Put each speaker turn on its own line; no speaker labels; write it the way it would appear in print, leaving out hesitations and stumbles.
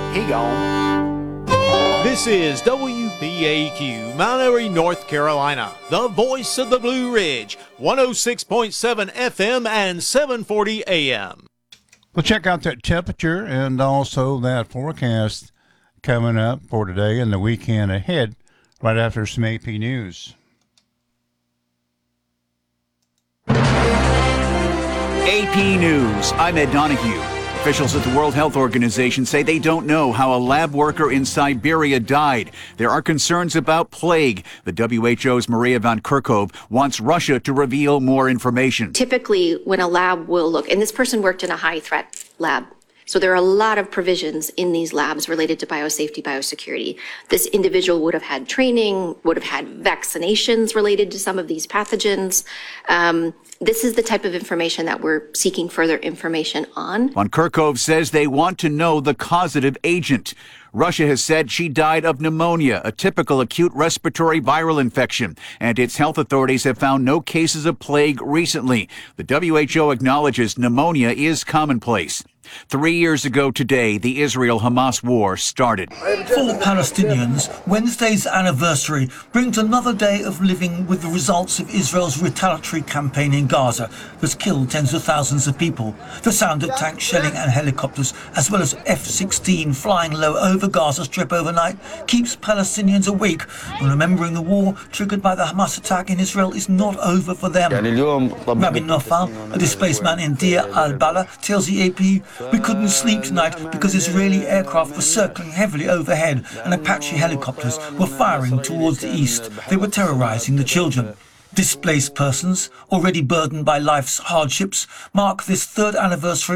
He gone.
This is WPAQ, Mount Airy, North Carolina, the voice of the Blue Ridge, 106.7 FM and 740 AM.
We'll check out that temperature and also that forecast coming up for today and the weekend ahead right after some AP News.
AP News, I'm Ed Donahue. Officials at the World Health Organization say they don't know how a lab worker in Siberia died. There are concerns about plague. The WHO's Maria Van Kerkhove wants Russia to reveal more information.
Typically, when a lab will look, and this person worked in a high-threat lab, so there are a lot of provisions in these labs related to biosafety, biosecurity. This individual would have had training, would have had vaccinations related to some of these pathogens. This is the type of information that we're seeking further information on.
Van Kerkhove says they want to know the causative agent. Russia has said she died of pneumonia, a typical acute respiratory viral infection, and its health authorities have found no cases of plague recently. The WHO acknowledges pneumonia is commonplace. 3 years ago today, the Israel-Hamas war started.
For Palestinians, Wednesday's anniversary brings another day of living with the results of Israel's retaliatory campaign in Gaza that's killed tens of thousands of people. The sound of tanks shelling and helicopters, as well as F-16 flying low over Gaza Strip overnight, keeps Palestinians awake, and remembering the war triggered by the Hamas attack in Israel is not over for them. Rabbi Nofal, a displaced man in Deir al-Balah, tells the AP, "We couldn't sleep tonight because Israeli aircraft were circling heavily overhead and Apache helicopters were firing towards the east. They were terrorizing the children." Displaced persons, already burdened by life's hardships, mark this third anniversary